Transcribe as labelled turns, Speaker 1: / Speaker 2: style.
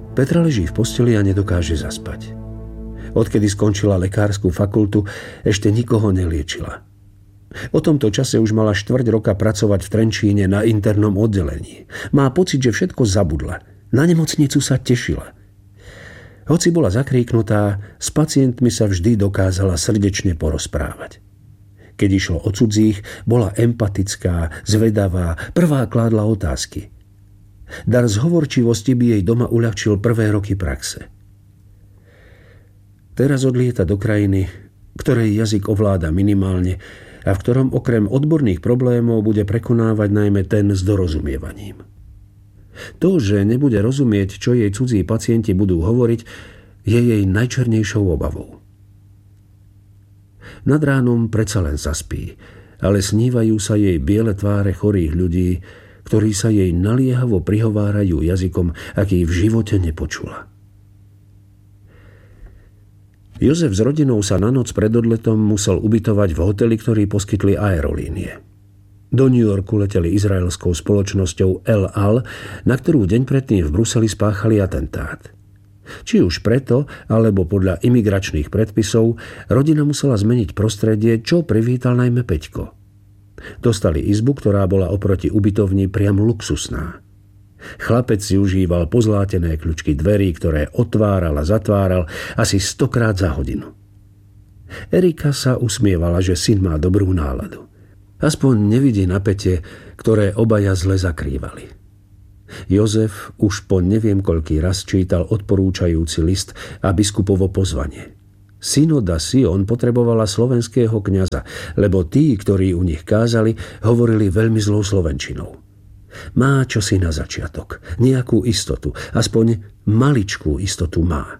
Speaker 1: Petra leží v posteli a nedokáže zaspať. Odkedy skončila lekárskú fakultu, ešte nikoho neliečila. O tomto čase už mala 4 roka pracovať v Trenčíne na internom oddelení. Má pocit, že všetko zabudla. Na nemocnicu sa tešila. Hoci bola zakríknutá, s pacientmi sa vždy dokázala srdečne porozprávať. Keď išlo o cudzích, bola empatická, zvedavá, prvá kládla otázky. Dar zhovorčivosti by jej doma uľahčil prvé roky praxe. Teraz odlieta do krajiny, ktorej jazyk ovláda minimálne a v ktorom okrem odborných problémov bude prekonávať najmä ten s dorozumievaním. To, že nebude rozumieť, čo jej cudzí pacienti budú hovoriť, je jej najčernejšou obavou. Nad ránom predsa len zaspí, ale snívajú sa jej biele tváre chorých ľudí, ktorí sa jej naliehavo prihovárajú jazykom, aký v živote nepočula. Jozef s rodinou sa na noc pred odletom musel ubytovať v hoteli, ktorý poskytli aerolínie. Do New Yorku leteli izraelskou spoločnosťou El Al, na ktorú deň predtým v Bruseli spáchali atentát. Či už preto, alebo podľa imigračných predpisov, rodina musela zmeniť prostredie, čo privítal najmä Peťko. Dostali izbu, ktorá bola oproti ubytovni priam luxusná. Chlapec si užíval pozlátené kľučky dverí, ktoré otváral a zatváral asi 100-krát za hodinu. Erika sa usmievala, že syn má dobrú náladu. Aspoň nevidí napätie, ktoré obaja zle zakrývali. Jozef už po neviem koľký raz čítal odporúčajúci list a biskupovo pozvanie. Synoda Sion potrebovala slovenského kňaza, lebo tí, ktorí u nich kázali, hovorili veľmi zlou slovenčinou. Má čosi na začiatok, nejakú istotu, aspoň maličkú istotu má.